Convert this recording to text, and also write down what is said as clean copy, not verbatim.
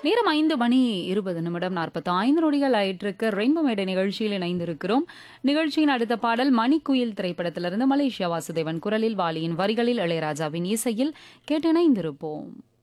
நேரம் 5:20 ஆயிட்டிருக்கு. ரெயின்போ மேடை நிகழ்ச்சியில் இணைந்திருக்கிறோம். நிகழ்ச்சியின் அடுத்த பாடல் மணிக்குயில் திரைப்படத்திலிருந்து மலேசியா வாசுதேவன் குரலில் வாலியின் வரிகளில் இளையராஜாவின் இசையில் கேட்டு இணைந்திருப்போம்.